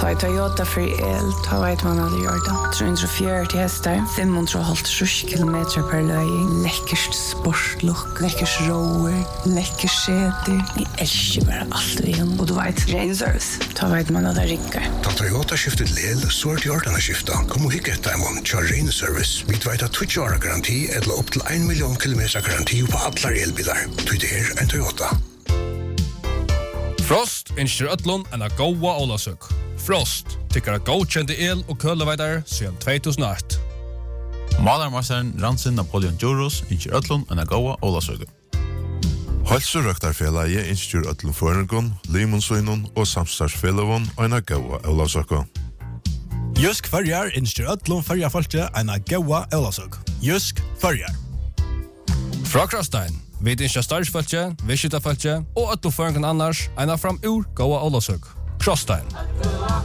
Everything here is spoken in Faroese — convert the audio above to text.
Ta Toyota för el, ta vet man aldrig gör det. 340 hästar, 550 kilometer per löjning. Läckert sportlook, läckert rower, läckert säter. Ni älskar bara allt vi har. Och du vet, ren service. Ta vet man aldrig rinkar. Ta Toyota skiftet lel, så är det ordna skifta. Kom och hicka ett timon, kör ren service. Vi vet att 20 år garanti eller upp till 1 miljon kilometer garanti på alla elbilar. Du det är en Toyota. Frost inskjer ötlun en a goa olasøk. Frost tykker a godkjente el og køleveidar siden 2008. Malarmasteren Ransin Napoleon Juros inskjer ötlun en a goa olasøk. Halsurøktarfélagi inskjer ötlun føringun, limonsøynun og samstarfsfélagun og en a goa olasøk. Jysk Førjar inskjer ötlun Førjarfolkje en a goa olasøk. Jysk Førjar. Fra Krastein, vi inskjer startsfølge, visitafølge og ötlun føringun annars en a fram ur goa olasøk. Krastein.